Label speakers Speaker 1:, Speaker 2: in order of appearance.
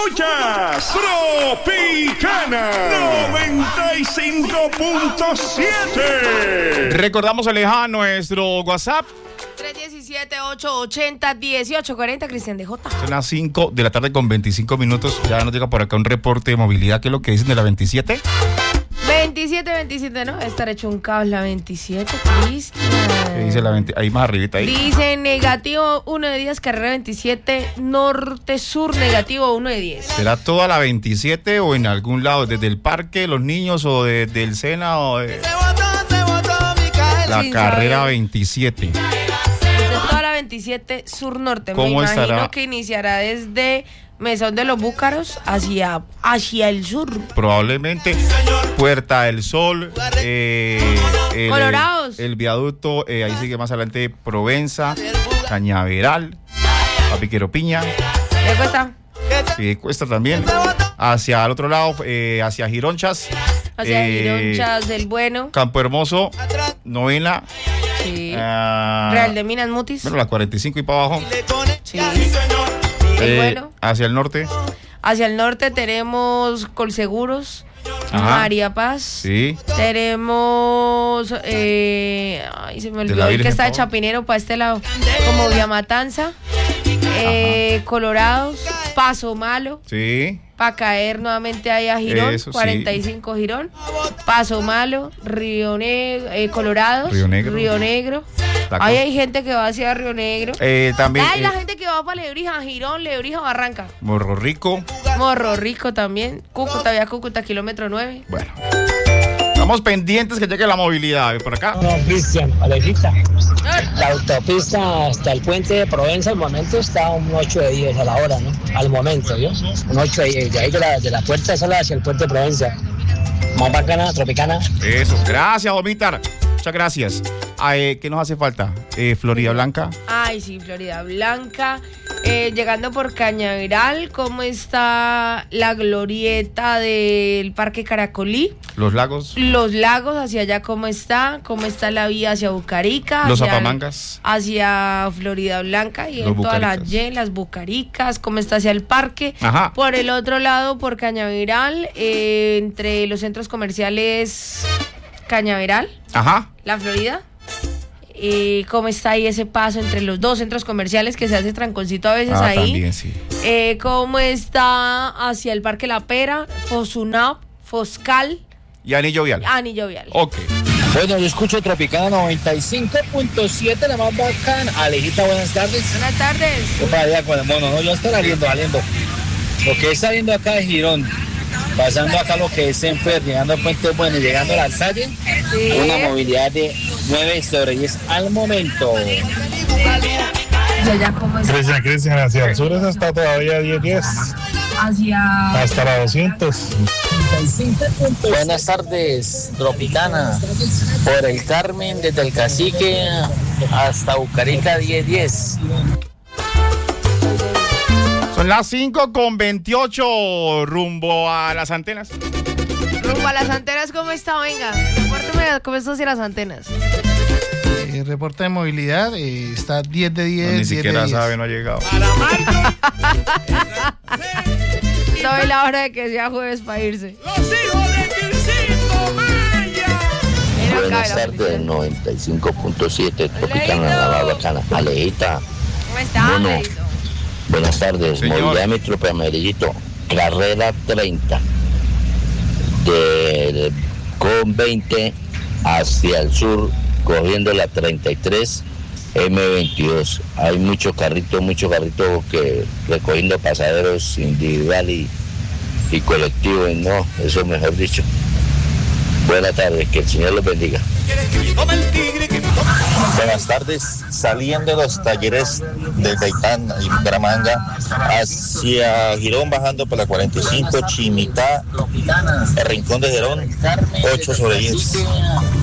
Speaker 1: Escuchas Tropicana 95.7.
Speaker 2: Recordamos, Aleja, nuestro WhatsApp.
Speaker 3: 317-880-1840, Cristian DJ.
Speaker 2: Son las 5 de la tarde con 25 minutos. Ya nos llega por acá un reporte de movilidad. ¿Qué es lo que dicen de la 27?
Speaker 3: 27, ¿no? Estar hecho un caos la 27, Cristian.
Speaker 2: ¿Qué dice la 20? Ahí más arribita ahí.
Speaker 3: Dice negativo 1 de 10, carrera 27, norte-sur, negativo 1 de 10.
Speaker 2: ¿Será toda la 27 o en algún lado? ¿Desde el parque, los niños o desde el Sena o de... La carrera 27.
Speaker 3: Desde toda la 27 sur-norte. Me
Speaker 2: ¿Cómo
Speaker 3: imagino
Speaker 2: estará?
Speaker 3: que iniciará desde Mesón de los Búcaros hacia el sur.
Speaker 2: Probablemente Puerta del Sol,
Speaker 3: Colorados.
Speaker 2: el viaducto, ahí sigue más adelante Provenza, Cañaveral, Papiquero Piña,
Speaker 3: ¿Qué cuesta?
Speaker 2: Cuesta también, hacia el otro lado, hacia Gironchas,
Speaker 3: Hacia Gironchas del Bueno.
Speaker 2: Campo Hermoso, Novena,
Speaker 3: Sí. Real de Minas Mutis.
Speaker 2: bueno, la 45 y para abajo,
Speaker 3: Sí. El Bueno.
Speaker 2: hacia el norte,
Speaker 3: Hacia el norte tenemos Colseguros,
Speaker 2: Ajá.
Speaker 3: María Paz.
Speaker 2: sí,
Speaker 3: Tenemos, ay, se me
Speaker 2: De
Speaker 3: olvidó
Speaker 2: la
Speaker 3: el
Speaker 2: Virgen,
Speaker 3: que está de
Speaker 2: por favor.
Speaker 3: Chapinero para este lado, como Villa Matanza, Colorados, Paso Malo,
Speaker 2: sí,
Speaker 3: para caer nuevamente ahí a Girón,
Speaker 2: Eso sí.
Speaker 3: 45 Girón, Paso Malo, Colorados,
Speaker 2: Río Negro.
Speaker 3: Río Negro.
Speaker 2: Taco.
Speaker 3: Ahí hay gente que va hacia Río Negro.
Speaker 2: también
Speaker 3: Hay la gente que va para Lebrija, Girón, Lebrija, Barranca.
Speaker 2: Morro Rico.
Speaker 3: Morro Rico también, Cúcuta, Vía Cúcuta, kilómetro 9.
Speaker 2: Bueno, estamos pendientes que llegue la movilidad. Por acá.
Speaker 4: No, Cristian, Alejita. La autopista hasta el puente de Provenza al momento está un 8 de 10 a la hora, ¿no? Al momento, ¿yo? Un 8 de 10. De ahí de la puerta de Sala hacia el puente de Provenza. Más bacana, tropicana.
Speaker 2: Eso, gracias, Omitar. Muchas gracias. ¿Qué nos hace falta? Florida Blanca.
Speaker 3: Ay, sí, Florida Blanca. Llegando por Cañaveral, ¿cómo está la glorieta del Parque Caracolí?
Speaker 2: Los Lagos.
Speaker 3: Los lagos, hacia allá, ¿cómo está? ¿Cómo está la vía hacia Bucarica?
Speaker 2: Los
Speaker 3: hacia-
Speaker 2: Zapamangas.
Speaker 3: Hacia Florida Blanca y
Speaker 2: Los
Speaker 3: en todas las
Speaker 2: Bucaricas.
Speaker 3: Y, las Bucaricas, ¿cómo está hacia el parque?
Speaker 2: Ajá.
Speaker 3: Por el otro lado, por Cañaveral, entre los centros comerciales Cañaveral,
Speaker 2: Ajá.
Speaker 3: la Florida. ¿Cómo está ahí ese paso entre los dos centros comerciales que se hace tranconcito a veces ahí?
Speaker 2: También, sí.
Speaker 3: ¿Cómo está hacia el Parque La Pera, Fosunap, Foscal,
Speaker 2: Y Anillo Vial.
Speaker 3: Anillo Vial?
Speaker 2: Ok.
Speaker 4: Bueno, yo escucho Tropicana 95.7, la más bacana. Alejita, buenas tardes.
Speaker 3: Buenas tardes.
Speaker 4: Yo para allá con el mono, ¿no? Yo estoy saliendo. Lo que está viendo acá es Girón. Pasando acá lo que es Senfer, llegando al Puente Bueno y llegando a la Salle.
Speaker 3: Sí.
Speaker 4: Una movilidad de 9 sobre 10 al momento.
Speaker 3: ¿Y allá cómo está?
Speaker 5: Cristian, hacia el sur eso está todavía 10-10,
Speaker 3: Hacia...
Speaker 5: hasta la 200.
Speaker 4: Buenas tardes, Tropicana. Por el Carmen, desde el Cacique hasta Bucarica 10-10.
Speaker 2: Son las 5 con 28 rumbo a las antenas.
Speaker 3: Rumbo a las antenas, ¿cómo está? Venga, repórteme cómo está hacia las antenas.
Speaker 6: El reporte de movilidad está 10 de 10.
Speaker 2: No, ni
Speaker 6: 10
Speaker 2: siquiera
Speaker 6: de 10.
Speaker 2: sabe, no ha llegado.
Speaker 3: Sabe la hora de que sea jueves para irse.
Speaker 1: Los hijos de Quircito Maya.
Speaker 3: Mira,
Speaker 7: Buenas
Speaker 3: acá,
Speaker 7: tardes, 95.7 Tropicana, la más bacana. Alejita,
Speaker 3: ¿cómo está,
Speaker 7: Bueno.
Speaker 3: Alejito?
Speaker 7: buenas tardes.
Speaker 2: Señor.
Speaker 7: Movilidad Metro Amarillito, carrera 30, con 20 hacia el sur, cogiendo la 33 M22. Hay mucho carrito que recogiendo pasajeros individual y colectivo, y no, eso mejor dicho. Buenas tardes, que el Señor los bendiga.
Speaker 8: Buenas tardes, saliendo de los talleres de Gaitán y Bucaramanga hacia Girón, bajando por la 45, Chimitá, el Rincón de Gerón, 8 sobre 10.